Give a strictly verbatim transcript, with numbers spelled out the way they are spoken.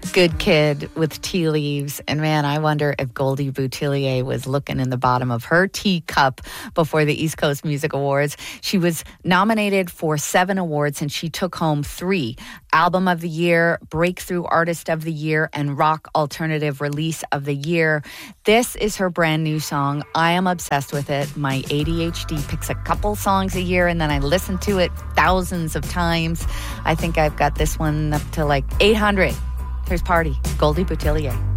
Good Kid with Tea Leaves. And man, I wonder if Goldie Boutillier was looking in the bottom of her teacup before the East Coast Music Awards. She was nominated for seven awards and she took home three. Album of the Year, Breakthrough Artist of the Year, and Rock Alternative Release of the Year. This is her brand new song. I am obsessed with it. My A D H D picks a couple songs a year and then I listen to it thousands of times. I think I've got this one up to like eight hundred. Here's Party, Goldie Boutillier.